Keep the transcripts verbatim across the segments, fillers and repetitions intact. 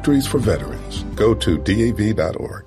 Victories for Veterans. Go to D A V dot org.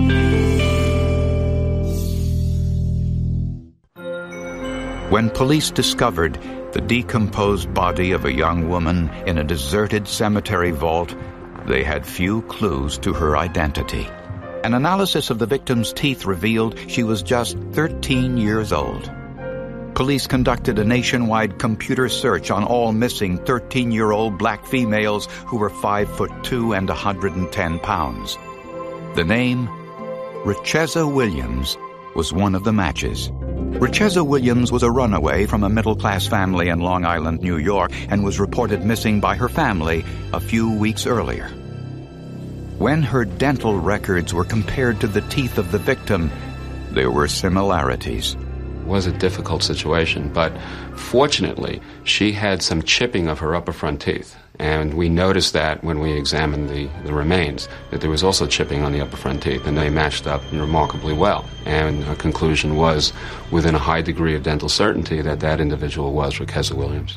When police discovered the decomposed body of a young woman in a deserted cemetery vault, they had few clues to her identity. An analysis of the victim's teeth revealed she was just thirteen years old. Police conducted a nationwide computer search on all missing thirteen-year-old black females who were five foot two and one hundred ten pounds. The name, Richeza Williams, was one of the matches. Richeza Williams was a runaway from a middle-class family in Long Island, New York, and was reported missing by her family a few weeks earlier. When her dental records were compared to the teeth of the victim, there were similarities. It was a difficult situation, but fortunately, she had some chipping of her upper front teeth. And we noticed that when we examined the, the remains, that there was also chipping on the upper front teeth, and they matched up remarkably well. And our conclusion was, within a high degree of dental certainty, that that individual was Richeza Williams.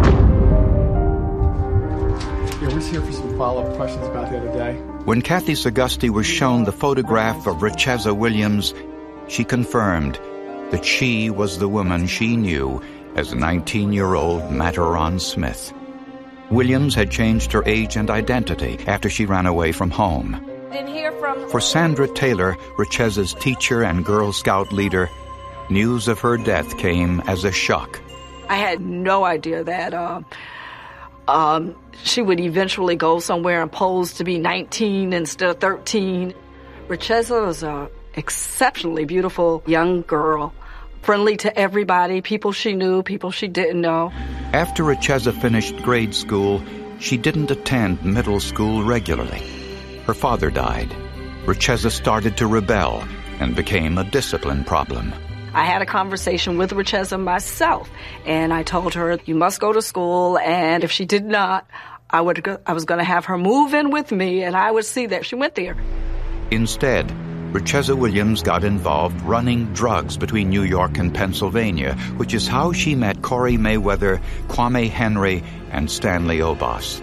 Yeah, we're here for some follow-up questions about the other day. When Kathy Sagusty was shown the photograph of Richeza Williams, she confirmed that she was the woman she knew as nineteen-year-old Mataron Smith. Williams had changed her age and identity after she ran away from home. Didn't hear from... For Sandra Taylor, Richeza's teacher and Girl Scout leader, news of her death came as a shock. I had no idea that um, um, she would eventually go somewhere and pose to be nineteen instead of thirteen. Richeza was an exceptionally beautiful young girl, friendly to everybody, people she knew, people she didn't know. After Richeza finished grade school, she didn't attend middle school regularly. Her father died. Richeza started to rebel and became a discipline problem. I had a conversation with Richeza myself, and I told her, you must go to school, and if she did not, I would go, I was going to have her move in with me, and I would see that she went there. Instead, Richeza Williams got involved running drugs between New York and Pennsylvania, which is how she met Corey Mayweather, Kwame Henry, and Stanley Obas.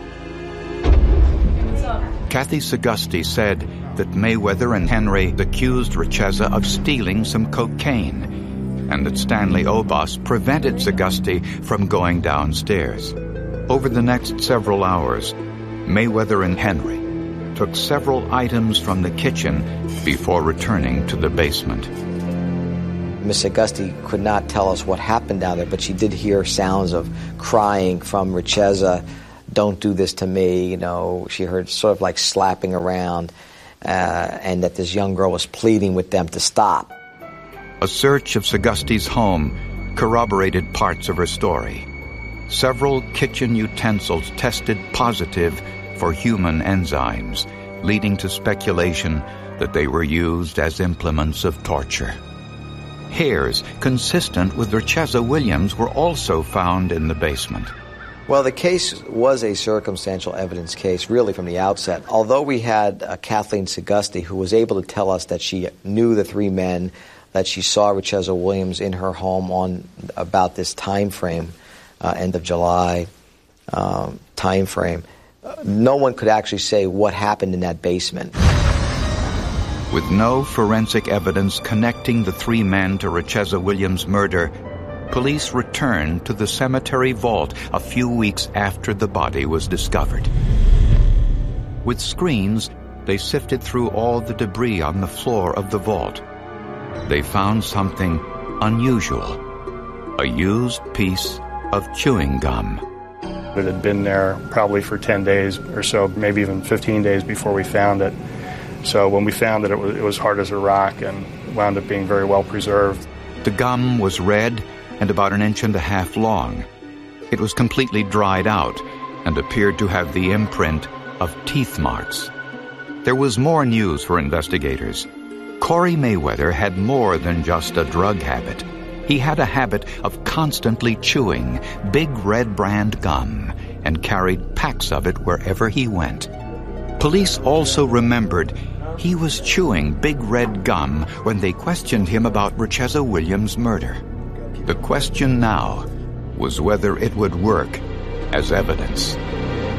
Kathy Sagusty said that Mayweather and Henry accused Richeza of stealing some cocaine, and that Stanley Obas prevented Sagusty from going downstairs. Over the next several hours, Mayweather and Henry took several items from the kitchen before returning to the basement. Miss Sagusty could not tell us what happened down there, but she did hear sounds of crying from Richeza, don't do this to me, you know. She heard sort of like slapping around, uh, and that this young girl was pleading with them to stop. A search of Sagusty's home corroborated parts of her story. Several kitchen utensils tested positive for human enzymes, leading to speculation that they were used as implements of torture. Hairs consistent with Richeza Williams were also found in the basement. Well, the case was a circumstantial evidence case, really, from the outset. Although we had uh, Kathleen Sagusty, who was able to tell us that she knew the three men, that she saw Richeza Williams in her home on about this time frame, uh, end of July um, time frame, uh, no one could actually say what happened in that basement. With no forensic evidence connecting the three men to Richeza Williams' murder, police returned to the cemetery vault a few weeks after the body was discovered. With screens, they sifted through all the debris on the floor of the vault. They found something unusual, a used piece of chewing gum. It had been there probably for ten days or so, maybe even fifteen days before we found it. So when we found it, it was, it was hard as a rock and wound up being very well preserved. The gum was red and about an inch and a half long. It was completely dried out and appeared to have the imprint of teeth marks. There was more news for investigators. Corey Mayweather had more than just a drug habit. He had a habit of constantly chewing big red brand gum and carried packs of it wherever he went. Police also remembered he was chewing big red gum when they questioned him about Richeza Williams' murder. The question now was whether it would work as evidence.